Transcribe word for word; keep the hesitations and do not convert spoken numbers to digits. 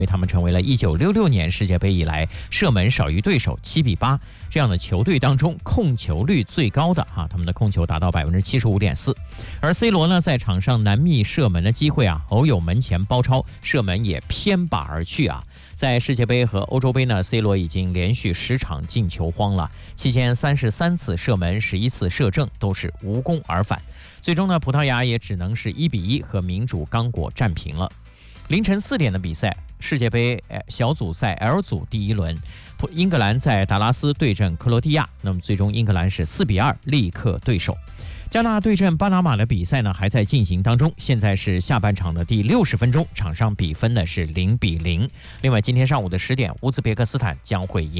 为他们成为了一九六六年世界杯以来射门少于对手七比八这样的球队当中控球率最高的啊，他们的控球达到百分之七十五点四。而 C 罗呢，在场上难觅射门的机会啊，偶有门前包抄，射门也偏靶而去啊。在世界杯和欧洲杯呢 ，C 罗已经连续十场进球荒了，期间三十三次射门，十一次射正，都是无功而返。最终呢，葡萄牙也只能是一比一和民主刚果战平了。凌晨四点的比赛，世界杯小组赛 L 组第一轮，英格兰在达拉斯对阵克罗地亚，那么最终英格兰是四比二力克对手。加纳对阵巴拿马的比赛呢还在进行当中，现在是下半场的第六十分钟，场上比分呢是零比零。另外，今天上午的十点，乌兹别克斯坦将会迎